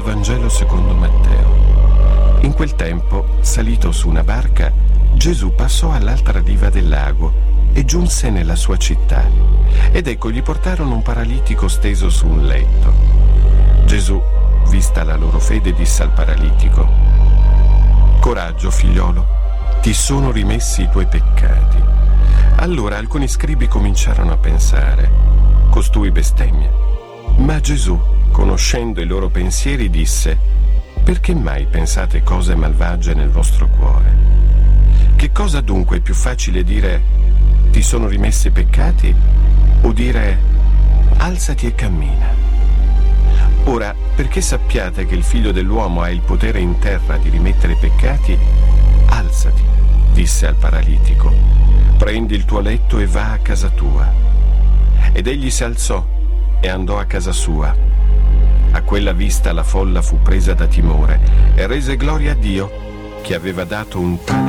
Vangelo secondo Matteo. In quel tempo, salito su una barca, Gesù passò all'altra riva del lago e giunse nella sua città. Ed ecco, gli portarono un paralitico steso su un letto. Gesù, vista la loro fede, disse al paralitico: «Coraggio, figliolo, ti sono rimessi i tuoi peccati». Allora alcuni scribi cominciarono a pensare: «Costui bestemmia». Ma Gesù, conoscendo i loro pensieri, disse: «Perché mai pensate cose malvagie nel vostro cuore? Che cosa dunque è più facile dire: ti sono rimessi i peccati, o dire: alzati e cammina? Ora, perché sappiate che il Figlio dell'uomo ha il potere in terra di rimettere i peccati, alzati», disse al paralitico, «prendi il tuo letto e va a casa tua». Ed egli si alzò e andò a casa sua. A quella vista la folla fu presa da timore e rese gloria a Dio, che aveva dato un tale